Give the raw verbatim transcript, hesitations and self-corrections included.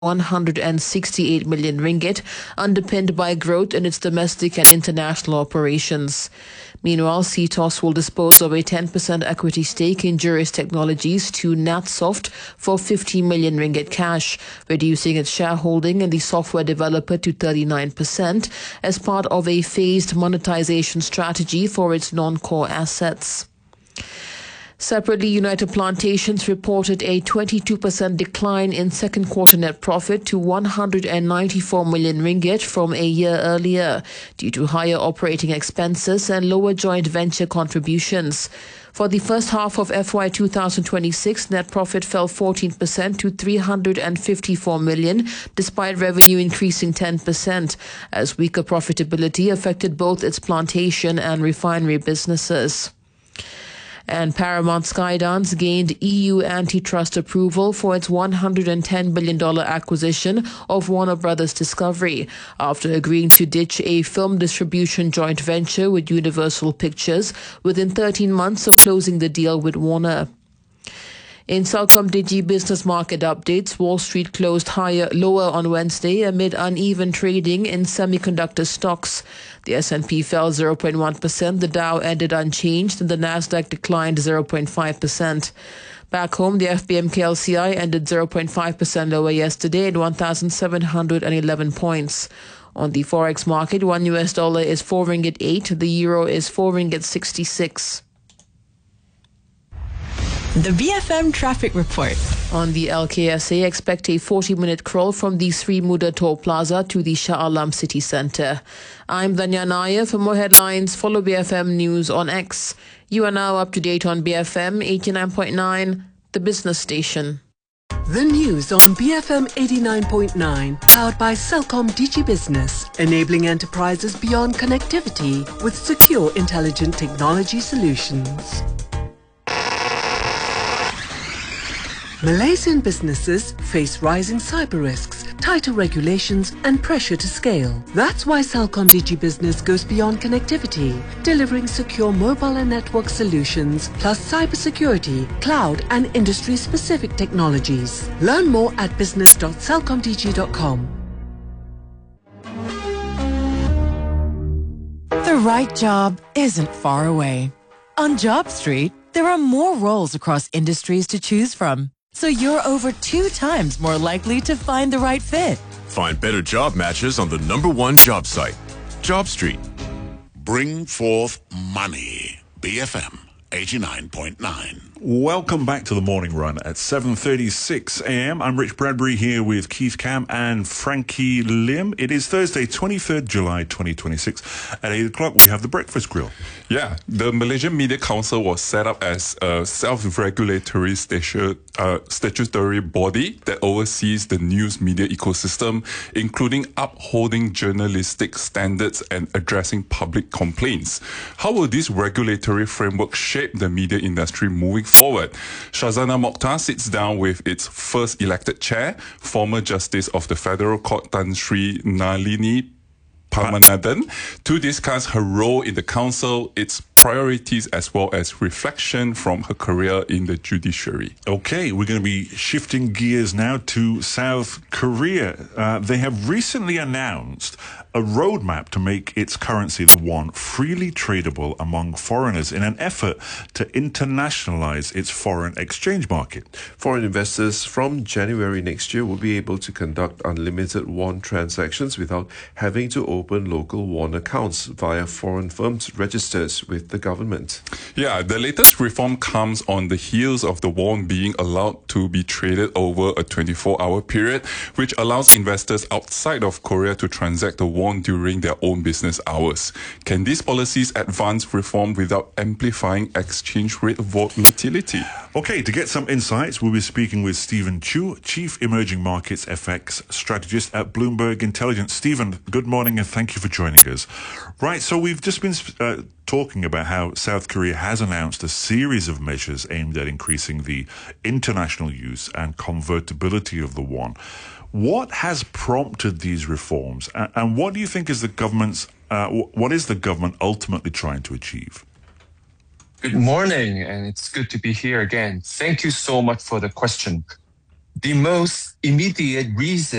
one hundred sixty-eight million ringgit, underpinned by growth in its domestic and international operations. Meanwhile, C T O S will dispose of a ten percent equity stake in Juris Technologies to Natsoft for fifty million ringgit cash, reducing its shareholding in the software developer to thirty-nine percent as part of a phased monetization strategy for its non-core assets. Separately, United Plantations reported a twenty-two percent decline in second quarter net profit to one hundred ninety-four million ringgit from a year earlier due to higher operating expenses and lower joint venture contributions. For the first half of F Y twenty twenty-six, net profit fell fourteen percent to three hundred fifty-four million, despite revenue increasing ten percent, as weaker profitability affected both its plantation and refinery businesses. And Paramount Skydance gained E U antitrust approval for its one hundred ten billion dollars acquisition of Warner Brothers Discovery after agreeing to ditch a film distribution joint venture with Universal Pictures within thirteen months of closing the deal with Warner. In CelcomDigi business market updates, Wall Street closed higher, lower on Wednesday amid uneven trading in semiconductor stocks. The S and P fell zero point one percent, the Dow ended unchanged, and the Nasdaq declined zero point five percent. Back home, the F B M K L C I ended zero point five percent lower yesterday at one thousand seven hundred eleven points. On the forex market, one U S dollar is four ringgit eight, the euro is four ringgit sixty-six. The B F M Traffic Report. On the L K S A, expect a forty-minute crawl from the Sri Muda Toll Plaza to the Shah Alam City Centre. I'm Danya Nair. For more headlines, follow B F M News on X. You are now up to date on B F M eighty-nine point nine, the business station. The news on B F M eighty-nine point nine, powered by CelcomDigi Business, enabling enterprises beyond connectivity with secure, intelligent technology solutions. Malaysian businesses face rising cyber risks, tighter regulations and pressure to scale. That's why CelcomDigi Business goes beyond connectivity, delivering secure mobile and network solutions, plus cybersecurity, cloud and industry-specific technologies. Learn more at business dot celcomdigi dot com. The right job isn't far away. On Job Street, there are more roles across industries to choose from. So you're over two times more likely to find the right fit. Find better job matches on the number one job site, Job Street. Bring forth money. B F M eighty-nine point nine. Welcome back to the morning run at seven thirty-six a m. I'm Rich Bradbury here with Keith Cam and Frankie Lim. It is Thursday, twenty-third of July, twenty twenty-six. At eight o'clock, we have the Breakfast Grill. Yeah, the Malaysian Media Council was set up as a self-regulatory statu- uh, statutory body that oversees the news media ecosystem, including upholding journalistic standards and addressing public complaints. How will this regulatory framework shape the media industry moving forward? Shazana Mokhtar sits down with its first elected chair, former Justice of the Federal Court Tan Sri Nalini Pamanathan, to discuss her role in the council, its priorities, as well as reflection from her career in the judiciary. Okay, we're going to be shifting gears now to South Korea. Uh, they have recently announced a roadmap to make its currency, the won, freely tradable among foreigners in an effort to internationalize its foreign exchange market. Foreign investors from January next year will be able to conduct unlimited won transactions without having to open local won accounts via foreign firms registered with the government. Yeah, the latest reform comes on the heels of the won being allowed to be traded over a twenty-four hour period, which allows investors outside of Korea to transact the won during their own business hours. Can these policies advance reform without amplifying exchange rate volatility? Okay, to get some insights, we'll be speaking with Stephen Chu, Chief Emerging Markets F X Strategist at Bloomberg Intelligence. Stephen, good morning and thank you for joining us. Right, so we've just been uh, talking about how South Korea has announced a series of measures aimed at increasing the international use and convertibility of the won. What has prompted these reforms, and what do you think is the government's uh, what is the government ultimately trying to achieve? Good morning, and it's good to be here again. Thank you so much for the question. The most immediate reason